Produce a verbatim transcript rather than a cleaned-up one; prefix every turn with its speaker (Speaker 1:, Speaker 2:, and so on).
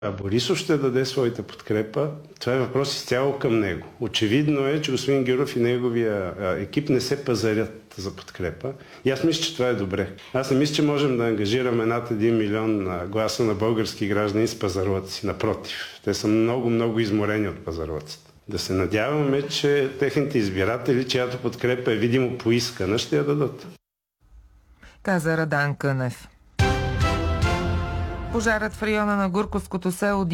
Speaker 1: А Борисов ще даде своята подкрепа. Това е въпрос изцяло към него. Очевидно е, че господин Гюров и неговия екип не се пазарят за подкрепа. И аз мисля, че това е добре. Аз не мисля, че можем да ангажираме над един милион гласа на български граждани с пазарлъци. Напротив, те са много, много изморени от пазарлъците. Да се надяваме, че техните избиратели, чиято подкрепа е видимо поискана, ще я дадат.
Speaker 2: Каза Радан Кънев. Пожарът в района на Гурковското село